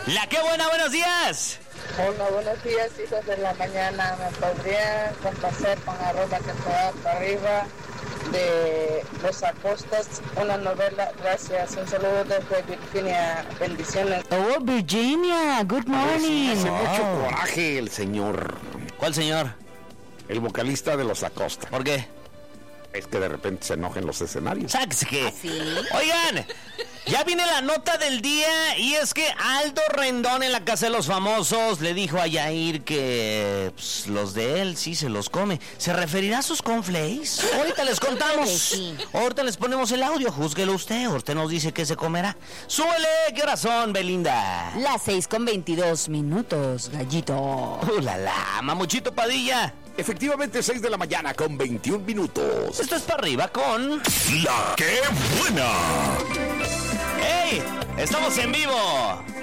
La que buena, buenos días. Hola, buenos días, hijos de la mañana. ¿Me podrían complacer con arroba que te da para arriba de Los Acostas, una novela? Gracias. Un saludo desde Virginia. Bendiciones. Oh, Virginia, good morning. Hace mucho coraje el señor. ¿Cuál señor? El vocalista de Los Acosta. ¿Por qué? Es que de repente se enoja en los escenarios. Sáquese que. ¿Sí? Oigan, ya viene la nota del día y es que Aldo Rendón en la Casa de los Famosos le dijo a Yair que pues, los de él sí se los come. ¿Se referirá a sus cornflakes? Ahorita les contamos. Sí. Ahorita les ponemos el audio, júzguelo usted. Usted nos dice qué se comerá. ¡Súbele! ¿Qué hora son, Belinda? Las 6:22, gallito. La la! Mamuchito Padilla. Efectivamente, 6 de la mañana con 21 minutos. Esto es para arriba con... La que buena. ¡Ey! ¡Estamos en vivo!